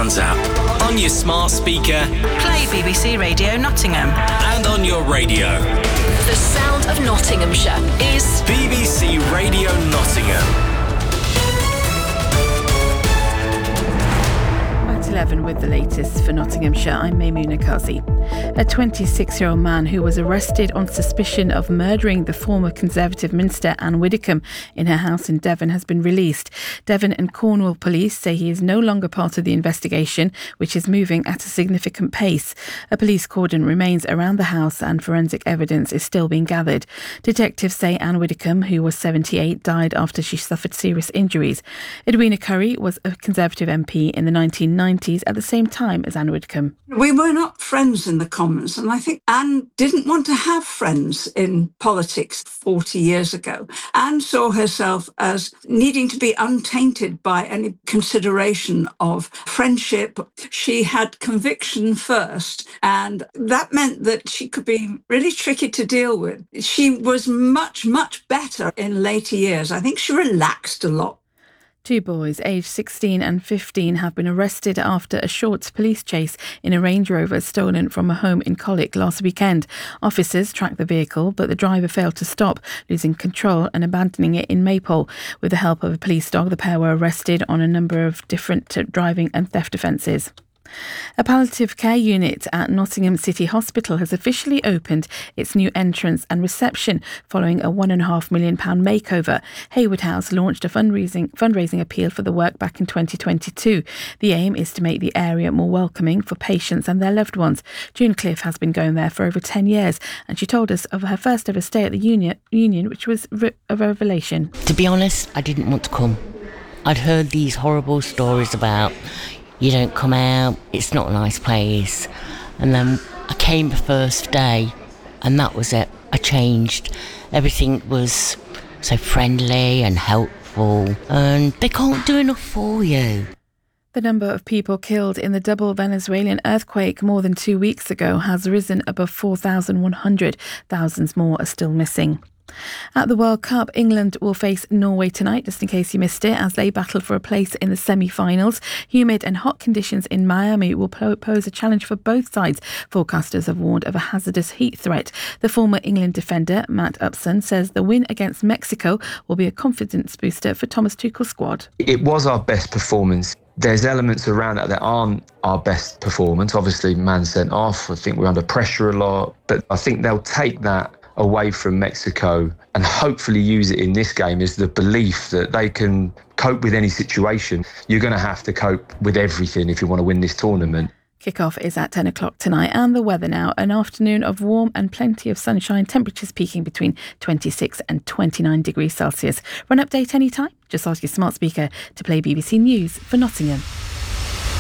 Sounds app, on your smart speaker, play BBC Radio Nottingham, and on your radio. The sound of Nottinghamshire is BBC Radio Nottingham. At 11 with the latest for Nottinghamshire, I'm Maimouna Kazi. A 26-year-old man who was arrested on suspicion of murdering the former Conservative Minister Anne Widdecombe in her house in Devon has been released. Devon and Cornwall police say he is no longer part of the investigation, which is moving at a significant pace. A police cordon remains around the house and forensic evidence is still being gathered. Detectives say Anne Widdecombe, who was 78, died after she suffered serious injuries. Edwina Curry was a Conservative MP in the 1990s at the same time as Anne Widdecombe. We were not friends in the Commons, and I think Anne didn't want to have friends in politics 40 years ago. Anne saw herself as needing to be untainted by any consideration of friendship. She had conviction first, and that meant that she could be really tricky to deal with. She was much, much better in later years. I think she relaxed a lot. Two boys, aged 16 and 15, have been arrested after a short police chase in a Range Rover stolen from a home in Colic last weekend. Officers tracked the vehicle, but the driver failed to stop, losing control and abandoning it in Maypole. With the help of a police dog, the pair were arrested on a number of different driving and theft offences. A palliative care unit at Nottingham City Hospital has officially opened its new entrance and reception following a £1.5 million makeover. Hayward House launched a fundraising appeal for the work back in 2022. The aim is to make the area more welcoming for patients and their loved ones. June Cliff has been going there for over 10 years, and she told us of her first ever stay at the union, which was a revelation. To be honest, I didn't want to come. I'd heard these horrible stories about you don't come out, it's not a nice place. And then I came the first day and that was it. I changed. Everything was so friendly and helpful, and they can't do enough for you. The number of people killed in the double Venezuelan earthquake more than 2 weeks ago has risen above 4,100. Thousands more are still missing. At the World Cup, England will face Norway tonight, just in case you missed it, as they battle for a place in the semi-finals. Humid and hot conditions in Miami will pose a challenge for both sides. Forecasters have warned of a hazardous heat threat. The former England defender, Matt Upson, says the win against Mexico will be a confidence booster for Thomas Tuchel's squad. It was our best performance. There's elements around that aren't our best performance. Obviously, man sent off. I think we're under pressure a lot. But I think they'll take that away from Mexico and hopefully use it in this game as the belief that they can cope with any situation. You're going to have to cope with everything if you want to win this tournament. Kick-off is at 10 o'clock tonight. And the weather now, an afternoon of warm and plenty of sunshine, temperatures peaking between 26 and 29 degrees Celsius. For an update anytime, just ask your smart speaker to play BBC News for Nottingham.